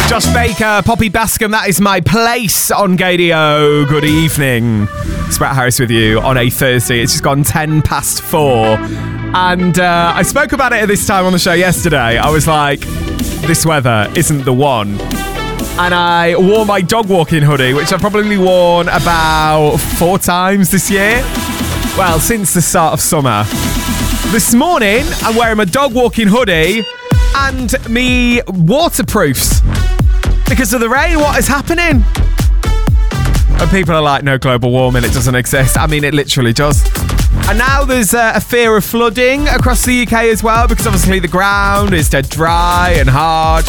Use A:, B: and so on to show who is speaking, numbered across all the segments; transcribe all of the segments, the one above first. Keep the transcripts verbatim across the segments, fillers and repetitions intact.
A: Josh Baker, Poppy Bascom, that is My Place on Gadio. Good evening. It's Brett Harris with you on a Thursday. It's just gone ten past four. And uh, I spoke about it at this time on the show yesterday. I was like, this weather isn't the one. And I wore my dog walking hoodie, which I've probably worn about four times this year. Well, since the start of summer. This morning, I'm wearing my dog walking hoodie and me waterproofs. Because of the rain, what is happening? And people are like, no, global warming, it doesn't exist. I mean, it literally does. And now there's uh, a fear of flooding across the U K as well, because obviously the ground is dead dry and hard.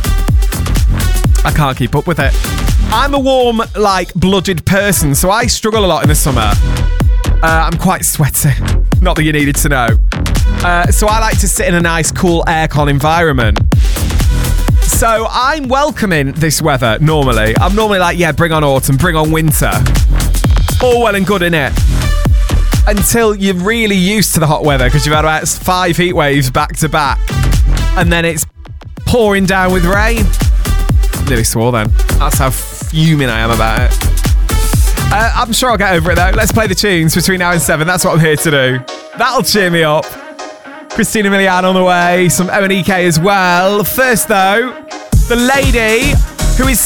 A: I can't keep up with it. I'm a warm, like, blooded person, so I struggle a lot in the summer. Uh, I'm quite sweaty. Not that you needed to know. Uh, so I like to sit in a nice, cool aircon environment. So I'm welcoming this weather normally. I'm normally like, yeah, bring on autumn, bring on winter. All well and good, innit? Until you're really used to the hot weather because you've had about five heat waves back to back. And then it's pouring down with rain. Nearly swore then. That's how fuming I am about it. Uh, I'm sure I'll get over it though. Let's play the tunes between now and seven. That's what I'm here to do. That'll cheer me up. Christina Milian on the way, some M and E K as well. First though, the lady who is